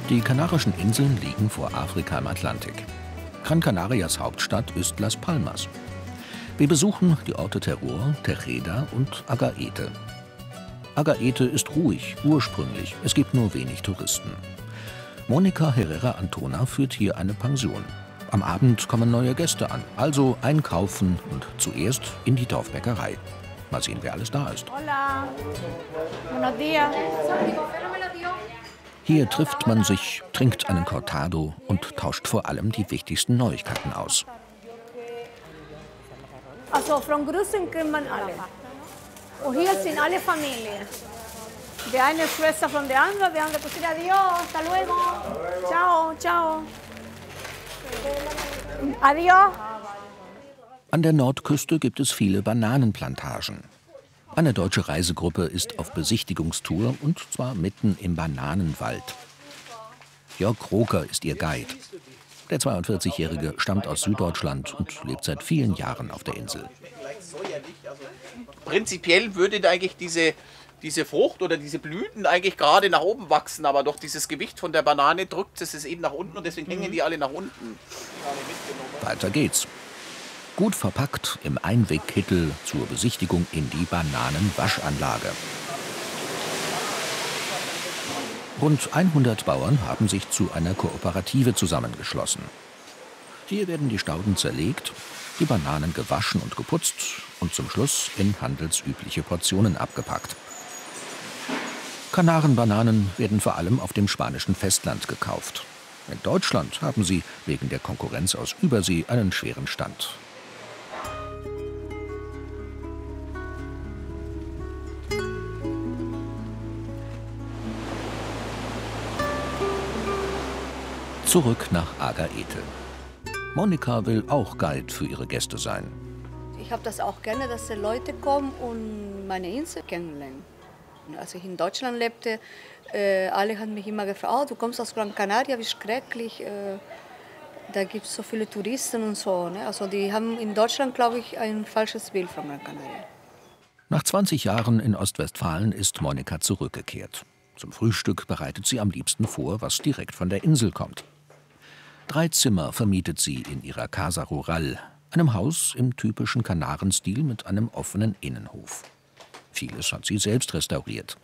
Die Kanarischen Inseln liegen vor Afrika im Atlantik. Gran Canarias Hauptstadt ist Las Palmas. Wir besuchen die Orte Terror, Tejeda und Agaete. Agaete ist ruhig, ursprünglich. Es gibt nur wenig Touristen. Monica Herrera Antona führt hier eine Pension. Am Abend kommen neue Gäste an, also einkaufen und zuerst in die Dorfbäckerei. Mal sehen, wer alles da ist. Hola. Buenos días. Hier trifft man sich, trinkt einen Cortado und tauscht vor allem die wichtigsten Neuigkeiten aus. Also von Grüßen kriegt man alle. Und hier sind alle Familien. Die eine Schwester von der anderen, wir haben gesagt, adiós, hasta luego, ciao, ciao. Adiós. An der Nordküste gibt es viele Bananenplantagen. Eine deutsche Reisegruppe ist auf Besichtigungstour und zwar mitten im Bananenwald. Jörg Roker ist ihr Guide. Der 42-Jährige stammt aus Süddeutschland und lebt seit vielen Jahren auf der Insel. Prinzipiell würde eigentlich diese Frucht oder diese Blüten eigentlich gerade nach oben wachsen, aber durch dieses Gewicht von der Banane drückt es eben nach unten und deswegen hängen die alle nach unten. Weiter geht's. Gut verpackt im Einwegkittel zur Besichtigung in die Bananenwaschanlage. Rund 100 Bauern haben sich zu einer Kooperative zusammengeschlossen. Hier werden die Stauden zerlegt, die Bananen gewaschen und geputzt und zum Schluss in handelsübliche Portionen abgepackt. Kanarenbananen werden vor allem auf dem spanischen Festland gekauft. In Deutschland haben sie wegen der Konkurrenz aus Übersee einen schweren Stand. Zurück nach Agaete. Monica will auch Guide für ihre Gäste sein. Ich habe das auch gerne, dass die Leute kommen und meine Insel kennenlernen. Als ich in Deutschland lebte, alle haben mich immer gefragt, oh, du kommst aus Gran Canaria, wie schrecklich. Da gibt es so viele Touristen und so. Ne? Also die haben in Deutschland, glaube ich, ein falsches Bild von Gran Canaria. Nach 20 Jahren in Ostwestfalen ist Monica zurückgekehrt. Zum Frühstück bereitet sie am liebsten vor, was direkt von der Insel kommt. 3 Zimmer vermietet sie in ihrer Casa Rural, einem Haus im typischen Kanarenstil mit einem offenen Innenhof. Vieles hat sie selbst restauriert.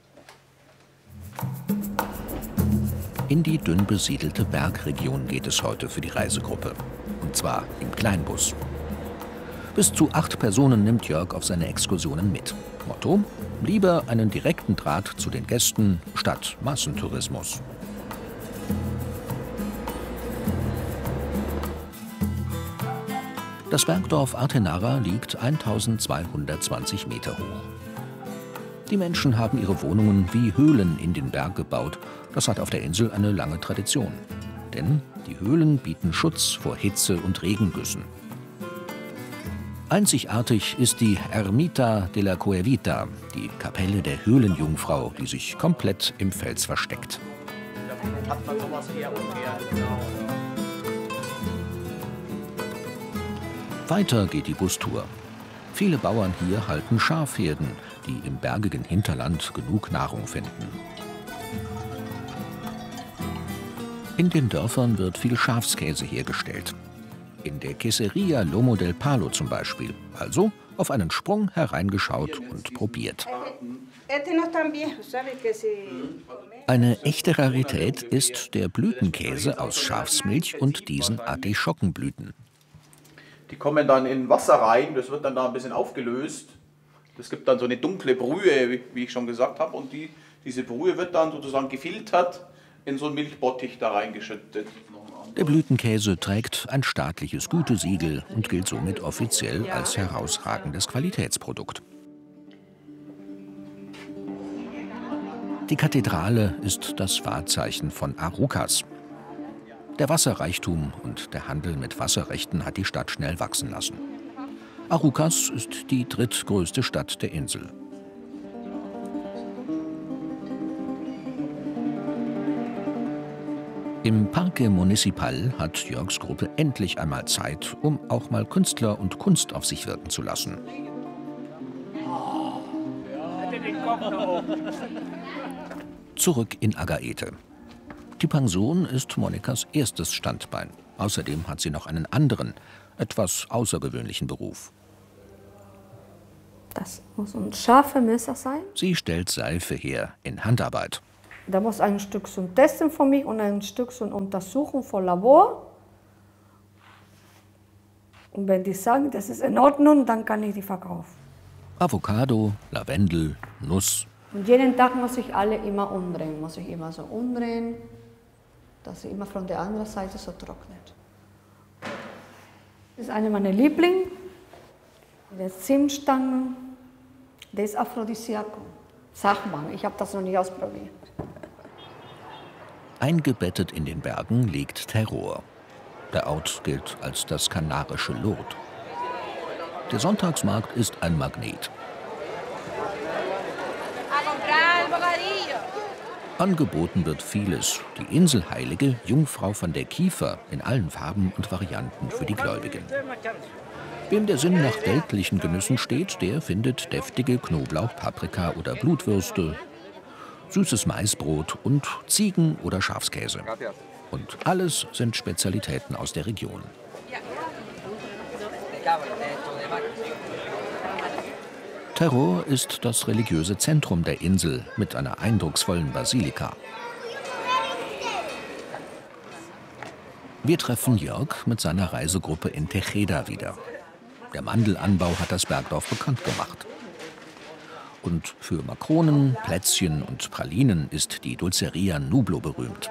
In die dünn besiedelte Bergregion geht es heute für die Reisegruppe. Und zwar im Kleinbus. Bis zu 8 Personen nimmt Jörg auf seine Exkursionen mit. Motto: lieber einen direkten Draht zu den Gästen statt Massentourismus. Das Bergdorf Artenara liegt 1220 Meter hoch. Die Menschen haben ihre Wohnungen wie Höhlen in den Berg gebaut. Das hat auf der Insel eine lange Tradition. Denn die Höhlen bieten Schutz vor Hitze und Regengüssen. Einzigartig ist die Ermita de la Cuevita, die Kapelle der Höhlenjungfrau, die sich komplett im Fels versteckt. Da hat man sowas her und her, genau. Weiter geht die Bustour. Viele Bauern hier halten Schafherden, die im bergigen Hinterland genug Nahrung finden. In den Dörfern wird viel Schafskäse hergestellt. In der Queseria Lomo del Palo zum Beispiel. Also auf einen Sprung hereingeschaut und probiert. Eine echte Rarität ist der Blütenkäse aus Schafsmilch und diesen Artischockenblüten. Die kommen dann in Wasser rein, das wird dann da ein bisschen aufgelöst. Das gibt dann so eine dunkle Brühe, wie ich schon gesagt habe. Und diese Brühe wird dann sozusagen gefiltert in so einen Milchbottich da reingeschüttet. Der Blütenkäse trägt ein staatliches Gütesiegel und gilt somit offiziell als herausragendes Qualitätsprodukt. Die Kathedrale ist das Wahrzeichen von Arucas. Der Wasserreichtum und der Handel mit Wasserrechten hat die Stadt schnell wachsen lassen. Arucas ist die drittgrößte Stadt der Insel. Im Parque Municipal hat Jörgs Gruppe endlich einmal Zeit, um auch mal Künstler und Kunst auf sich wirken zu lassen. Zurück in Agaete. Die Pension ist Monikas erstes Standbein. Außerdem hat sie noch einen anderen, etwas außergewöhnlichen Beruf. Das muss ein scharfer Messer sein. Sie stellt Seife her in Handarbeit. Da muss ein Stück zum Testen für mich und ein Stück zur Untersuchung für Labor. Und wenn die sagen, das ist in Ordnung, dann kann ich die verkaufen. Avocado, Lavendel, Nuss. Und jeden Tag muss ich alle immer umdrehen. Muss ich immer so umdrehen, dass sie immer von der anderen Seite so trocknet. Das ist eine meiner Lieblinge. Der Zimtstangen, der ist Aphrodisiakum. Sagt man, ich habe das noch nicht ausprobiert. Eingebettet in den Bergen liegt Terror. Der Ort gilt als das kanarische Lourdes. Der Sonntagsmarkt ist ein Magnet. Angeboten wird vieles. Die Inselheilige Jungfrau von der Kiefer in allen Farben und Varianten für die Gläubigen. Wem der Sinn nach weltlichen Genüssen steht, der findet deftige Knoblauch-, Paprika- oder Blutwürste, süßes Maisbrot und Ziegen- oder Schafskäse. Und alles sind Spezialitäten aus der Region. Terror ist das religiöse Zentrum der Insel mit einer eindrucksvollen Basilika. Wir treffen Jörg mit seiner Reisegruppe in Tejeda wieder. Der Mandelanbau hat das Bergdorf bekannt gemacht. Und für Makronen, Plätzchen und Pralinen ist die Dulceria Nublo berühmt.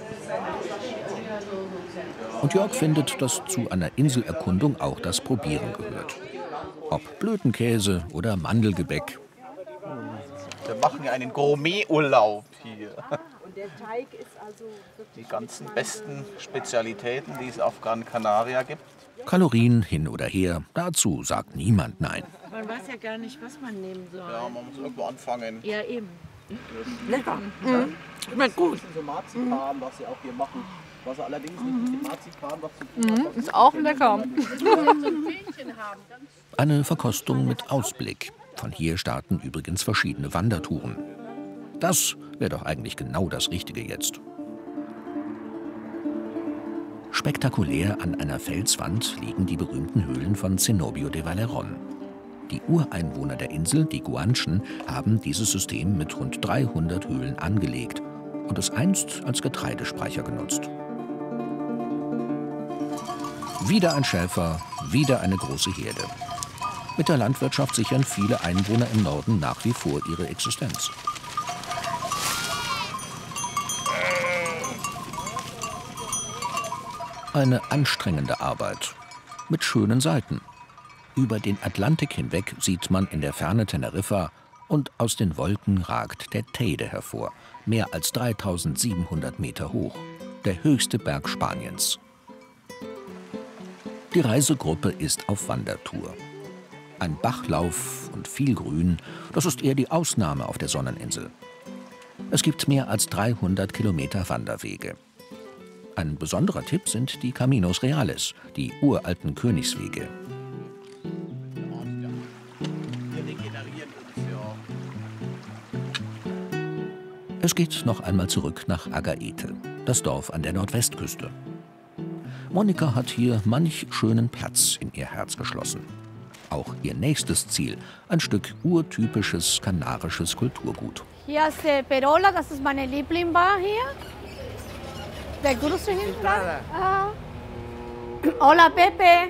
Und Jörg findet, dass zu einer Inselerkundung auch das Probieren gehört. Ob Blötenkäse oder Mandelgebäck. Wir machen einen Gourmeturlaub hier. Und der Teig ist also Die ganzen besten Spezialitäten, die es auf Gran Canaria gibt. Kalorien hin oder her, dazu sagt niemand nein. Man weiß ja gar nicht, was man nehmen soll. Ja, man muss irgendwo anfangen. Ja, eben. Lecker. Schmeckt gut. So Marzipan, was sie auch hier machen. Was allerdings nicht mit dem Marzipan was zu tun hat. Ist auch lecker. Eine Verkostung mit Ausblick. Von hier starten übrigens verschiedene Wandertouren. Das wäre doch eigentlich genau das Richtige jetzt. Spektakulär an einer Felswand liegen die berühmten Höhlen von Cenobio de Valerón. Die Ureinwohner der Insel, die Guanchen, haben dieses System mit rund 300 Höhlen angelegt und es einst als Getreidespeicher genutzt. Wieder ein Schäfer, wieder eine große Herde. Mit der Landwirtschaft sichern viele Einwohner im Norden nach wie vor ihre Existenz. Eine anstrengende Arbeit mit schönen Seiten. Über den Atlantik hinweg sieht man in der Ferne Teneriffa und aus den Wolken ragt der Teide hervor, mehr als 3700 Meter hoch, der höchste Berg Spaniens. Die Reisegruppe ist auf Wandertour. Ein Bachlauf und viel Grün, das ist eher die Ausnahme auf der Sonneninsel. Es gibt mehr als 300 Kilometer Wanderwege. Ein besonderer Tipp sind die Caminos Reales, die uralten Königswege. Es geht noch einmal zurück nach Agaete, das Dorf an der Nordwestküste. Monika hat hier manch schönen Platz in ihr Herz geschlossen. Auch ihr nächstes Ziel, ein Stück urtypisches kanarisches Kulturgut. Hier ist der Perola, das ist meine Lieblingsbar hier. Der große hinten. Ah. Hola Pepe.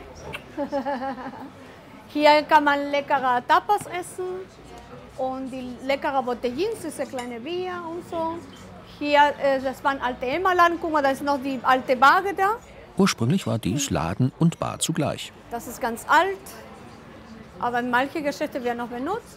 Hier kann man leckere Tapas essen und die leckere Botellins, diese kleine Bier und so. Hier, das war ein alter Emmerladen, guck mal, da ist noch die alte Bar da. Ursprünglich war dies Laden und Bar zugleich. Das ist ganz alt, aber manche Geschäfte werden noch benutzt.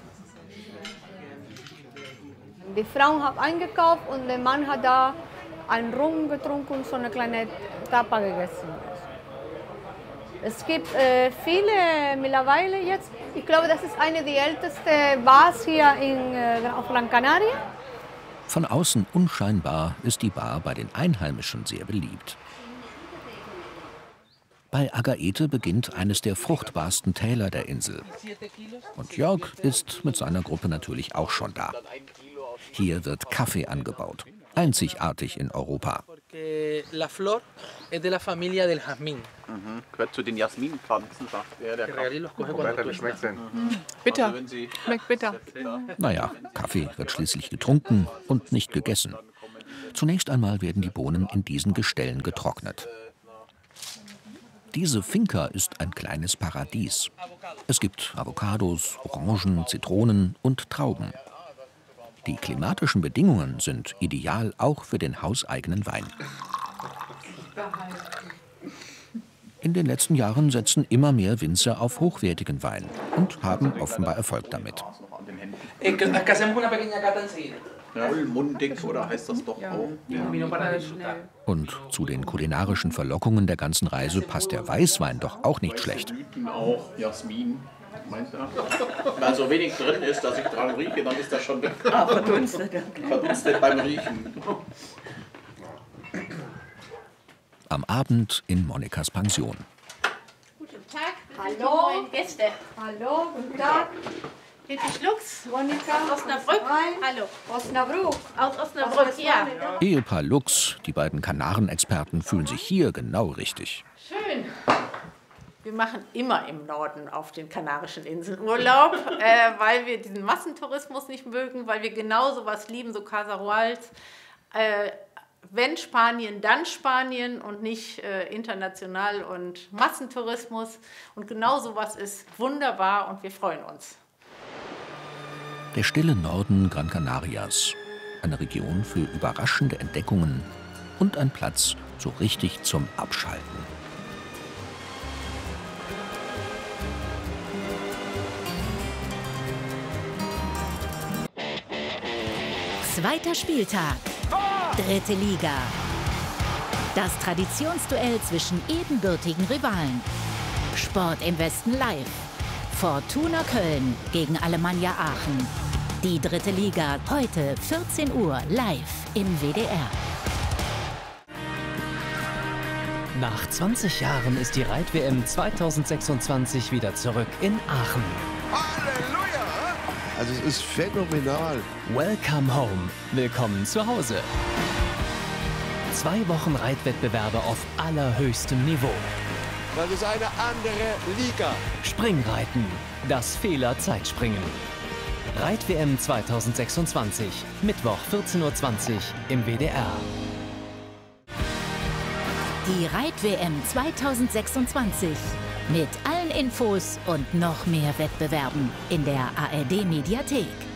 Die Frau hat eingekauft und der Mann hat da einen Rum getrunken und so eine kleine Tapa gegessen. Es gibt viele mittlerweile jetzt. Ich glaube, das ist eine der ältesten Bars hier auf Gran Canaria. Von außen unscheinbar ist die Bar bei den Einheimischen sehr beliebt. Bei Agaete beginnt eines der fruchtbarsten Täler der Insel. Und Jörg ist mit seiner Gruppe natürlich auch schon da. Hier wird Kaffee angebaut, einzigartig in Europa. La flor es de la familia del jazmín. Gehört zu den Jasminpflanzen, sagt er. Der Wie schmeckt's denn? Bitter. Also wenn Sie Schmeckt bitter. Naja, Kaffee wird schließlich getrunken und nicht gegessen. Zunächst einmal werden die Bohnen in diesen Gestellen getrocknet. Diese Finca ist ein kleines Paradies. Es gibt Avocados, Orangen, Zitronen und Trauben. Die klimatischen Bedingungen sind ideal auch für den hauseigenen Wein. In den letzten Jahren setzen immer mehr Winzer auf hochwertigen Wein und haben offenbar Erfolg damit. Vollmundig, oder heißt das doch auch? Und zu den kulinarischen Verlockungen der ganzen Reise passt der Weißwein doch auch nicht schlecht. Blüten auch, Jasmin. Meinst du? Wenn so wenig drin ist, dass ich dran rieche, dann ist das schon verdunstet beim Riechen. Am Abend in Monikas Pension. Guten Tag, Hallo. neuen Gäste. Hallo, guten Tag. Bitte Schlucks. Monika. Aus Osnabrück. Hallo. Osnabrück. Aus Osnabrück, ja. Ehepaar Lux, die beiden Kanarenexperten, fühlen sich hier genau richtig. Schön. Wir machen immer im Norden auf den Kanarischen Inseln Urlaub, weil wir diesen Massentourismus nicht mögen, weil wir genau sowas lieben, so Casaruals. Wenn Spanien, dann Spanien und nicht international und Massentourismus. Und genau sowas ist wunderbar und wir freuen uns. Der stille Norden Gran Canarias, eine Region für überraschende Entdeckungen und ein Platz so richtig zum Abschalten. Zweiter Spieltag. Dritte Liga. Das Traditionsduell zwischen ebenbürtigen Rivalen. Sport im Westen live. Fortuna Köln gegen Alemannia Aachen. Die dritte Liga heute 14 Uhr live im WDR. Nach 20 Jahren ist die Reit-WM 2026 wieder zurück in Aachen. Also es ist phänomenal. Welcome home. Willkommen zu Hause. 2 Wochen Reitwettbewerbe auf allerhöchstem Niveau. Das ist eine andere Liga. Springreiten. Das Fehler-Zeitspringen. Reit-WM 2026. Mittwoch 14:20 Uhr im WDR. Die Reit-WM 2026. Mit allen Infos und noch mehr Wettbewerben in der ARD-Mediathek.